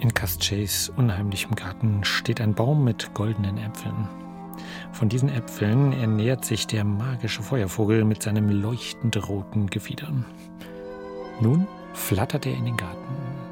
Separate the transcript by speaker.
Speaker 1: In Cascays unheimlichem Garten steht ein Baum mit goldenen Äpfeln. Von diesen Äpfeln ernährt sich der magische Feuervogel mit seinem leuchtend roten Gefieder. Nun flattert er in den Garten.